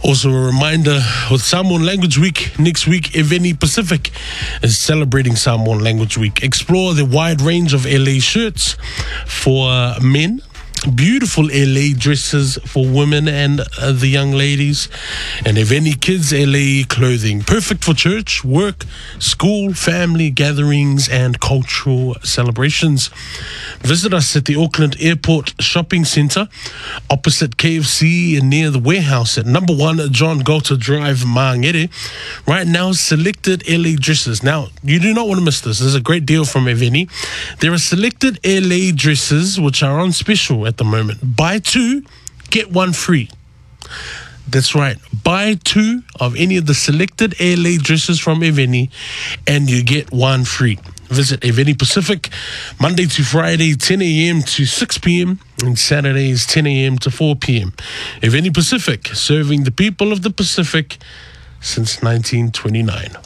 Also a reminder, with Samoan Language Week next week, Eveni Pacific is celebrating Samoan Language Week. Explore the wide range of LA shirts for men, beautiful LA dresses for women and the young ladies, and Eveni Kids LA clothing, perfect for church, work, school, family gatherings and cultural celebrations. Visit us at the Auckland Airport Shopping Centre, opposite KFC and near the warehouse at number 1 John Galter Drive, Maangere. Right now, selected LA dresses. Now, you do not want to miss this. There's a great deal from Eveni. There are selected LA dresses which are on special at the moment. Buy 2, get 1 free. That's right. Buy 2 of any of the selected LA dresses from Eveni and you get 1 free. Visit Eveni Pacific Monday to Friday, 10 a.m. to 6 p.m. and Saturdays, 10 a.m. to 4 p.m. Eveni Pacific, serving the people of the Pacific since 1929.